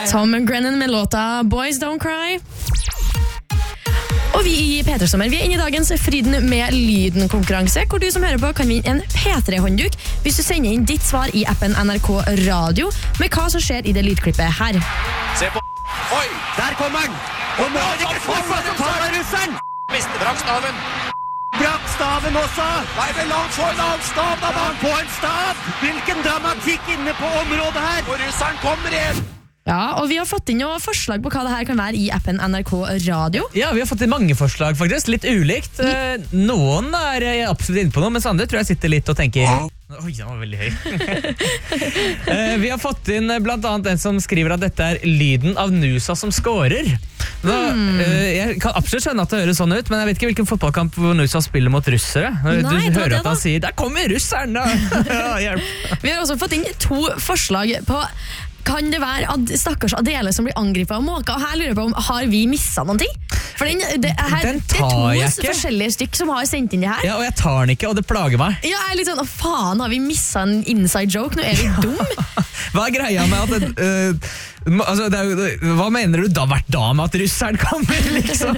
Tom Grennan med låta Boys Don't Cry. Og vi i P3-sommer, vi inne i dagens Fryden med lyden-konkurranse, hvor du som hører på kan vinne en P3-håndduk hvis du sender inn ditt svar i appen NRK Radio med hva som skjer i det lydklippet her. Se på. Oi, der kom han! Og nå er det ikke forsvar som tar av russeren! Miste brakk staven. Brakk staven også! Nei, vel langt for en annen stav, da var han på en stav! Hvilken dramatikk inne på området her! Og russeren kommer igjen! Ja, og vi har fått inn noen forslag på hva det her kan være i appen NRK Radio. Ja, vi har fått inn mange forslag faktisk, litt ulikt. Noen er absolutt inne på noe, mens andre tror jeg sitter litt og tenker oi, den var veldig høy. Vi har fått inn blant annet en som skriver at dette er lyden av Nusa som scorer. Jeg kan absolutt skjønne at det høres sånn ut, men jeg vet ikke hvilken fotballkamp hvor Nusa spiller mot russere. Du hører at han sier, der kommer russeren da! Vi har også fått inn 2 forslag på kan det være stakkars Adele som blir angrepet av måker, og her lurer jeg på om har vi misset noen ting? For det er 2 forskjellige stykk som har sendt inn det her. Ja, og jeg tar den ikke, og det plager meg. Ja, jeg er litt sånn, faen, har vi misset en inside joke? Nå er vi dum. Hva er greia med at hva mener du da vært da med at russeren kommer, liksom?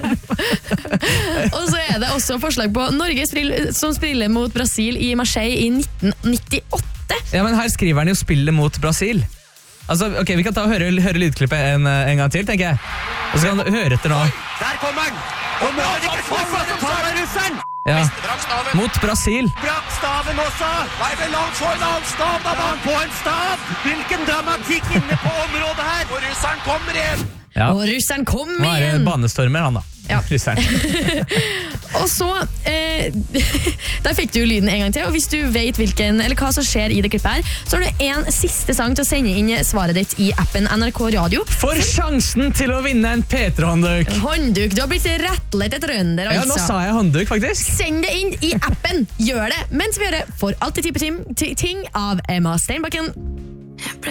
Og så er det også forslag på Norge som spiller mot Brasil i Marseille i 1998. Ja, men her skriver han jo spillet mot Brasil. Altså, ok, vi kan ta og høre lydklippet en gang til, tenker jeg. Og så kan du høre etter nå. Der kom han! Og nå er det ikke forsvar som tar av russeren! Ja, mot Brasil. Brakk staven også! Nei, vel langt for en annen stav, da var han på en stav! Hvilken dramatikk inne på området her! Og russeren kommer igjen! Ja. Og russeren kommer igjen! Nå er det banestormer, han da. Ja. Og så der fikk du jo lyden en gang til, og hvis du vet hva som skjer i det klippet her, så har du en siste sang til å sende inn svaret ditt i appen NRK Radio. For sjansen til å vinne en P3-håndduk. Håndduk, du har blitt rettlet et rønder altså. Ja, nå sa jeg håndduk faktisk. Send det inn i appen, gjør det mens vi gjør det for alltid type ting av Emma Steinbakken.